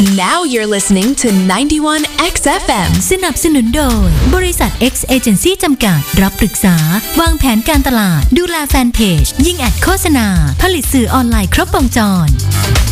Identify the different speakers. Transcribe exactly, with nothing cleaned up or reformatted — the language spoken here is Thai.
Speaker 1: Now you're listening to ไนน์ตี้วัน เอ็กซ์ เอฟ เอ็ม
Speaker 2: สนับสนุนโดยบริษัท X Agency จำกัดรับปรึกษาวางแผนการตลาดดูแลแฟนเพจยิงแอดโฆษณาผลิตสื่อออนไลน์ครบวงจร